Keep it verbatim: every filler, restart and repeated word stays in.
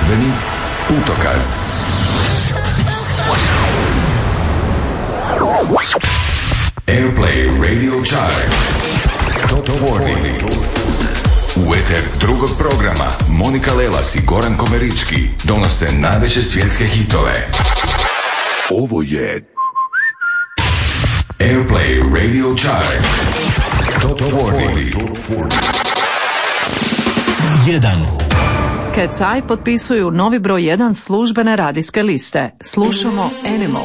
Glazbeni putokaz. Airplay Radio Chart Top četrdeset. U eter drugog programa Monika Lelas i Goran Komerički donose najveće svjetske hitove. Ovo je Airplay Radio Chart Top četrdeset. jedan. Cat's Eye potpisuju novi broj jedan službene radijske liste. Slušamo Animal.